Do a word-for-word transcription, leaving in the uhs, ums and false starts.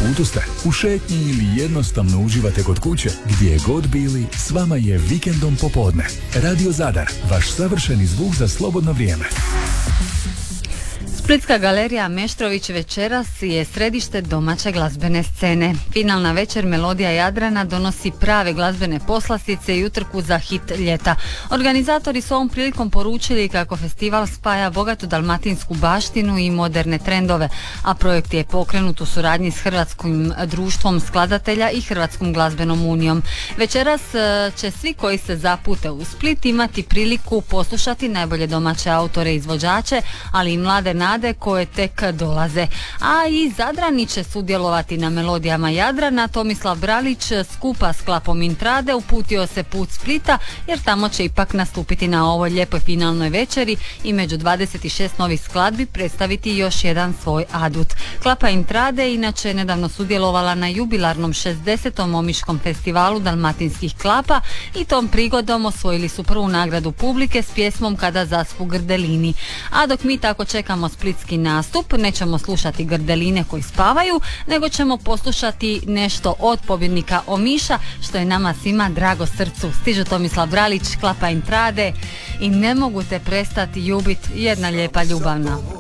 putu ste, u šetnji ili jednostavno uživate kod kuće, gdje god bili, s vama je Vikendom popodne. Radio Zadar, vaš savršeni zvuk za slobodno vrijeme. Splitska galerija Meštrović večeras je središte domaće glazbene scene. Finalna večer Melodija Jadrana donosi prave glazbene poslastice i utrku za hit ljeta. Organizatori su ovom prilikom poručili kako festival spaja bogatu dalmatinsku baštinu i moderne trendove, a projekt je pokrenut u suradnji s Hrvatskim društvom skladatelja i Hrvatskom glazbenom unijom. Večeras će svi koji se zapute u Split imati priliku poslušati najbolje domaće autore i izvođače, ali i mlade nade koje tek dolaze. A i Zadrani će sudjelovati na Melodijama Jadrana. Tomislav Bralić skupa s klapom Intrade uputio se put Splita, jer tamo će ipak nastupiti na ovoj lijepoj finalnoj večeri i među dvadeset šest novih skladbi predstaviti još jedan svoj adut. Klapa Intrade inače je nedavno sudjelovala na jubilarnom šezdesetom Omiškom festivalu dalmatinskih klapa i tom prigodom osvojili su prvu nagradu publike s pjesmom Kada zaspu grdelini. A dok mi tako čekamo splitski nastup, nećemo slušati grdeline koji spavaju, nego ćemo poslušati nešto od pobjednika Omiša, što je nama svima drago srcu. Stižu Tomislav Bralić, Klapa Intrade i Ne mogu te prestati ljubit, jedna lijepa ljubavna.